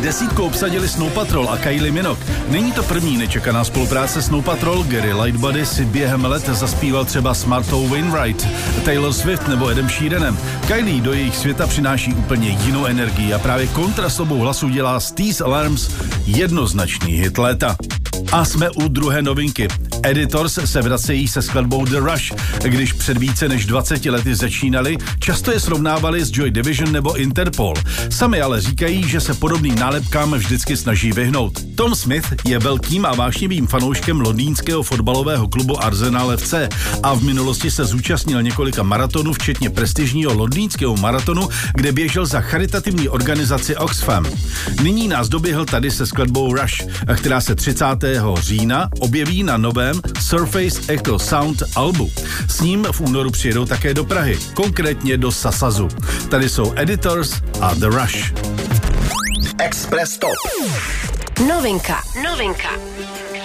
Desítku obsadili Snow Patrol a Kylie Minogue. Není to první nečekaná spolupráce Snow Patrol. Gary Lightbody si během let zaspíval třeba s Martou Wainwright, Taylor Swift nebo Edem Sheeranem. Kylie do jejich světa přináší úplně jinou energii a právě kontrast obou hlasů dělá z These Alarms jednoznačný hit léta. A jsme u druhé novinky. Editors se vracejí se skladbou The Rush. Když před více než 20 lety začínali, často je srovnávali s Joy Division nebo Interpol. Sami ale říkají, že se podobným nálepkám vždycky snaží vyhnout. Tom Smith je velkým a vášnivým fanouškem londýnského fotbalového klubu Arsenal FC a v minulosti se zúčastnil několika maratonů, včetně prestižního londýnského maratonu, kde běžel za charitativní organizaci Oxfam. Nyní nás doběhl tady se skladbou Rush, která se 30. října objeví na novém Surface Echo Sound albu. S ním v únoru přijedou také do Prahy, konkrétně do Sasazu. Tady jsou Editors a The Rush. Express Top. Novinka.